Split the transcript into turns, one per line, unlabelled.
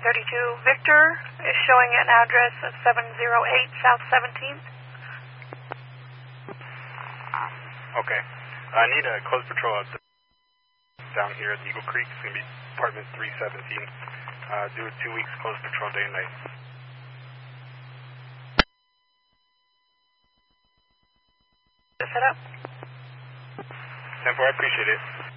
Victor is showing an address of 708 South 17th.
Okay. I need a close patrol down here at Eagle Creek. It's going to be apartment 317. Do a 2 weeks close patrol day and night.
Set up.
10-4, I appreciate it.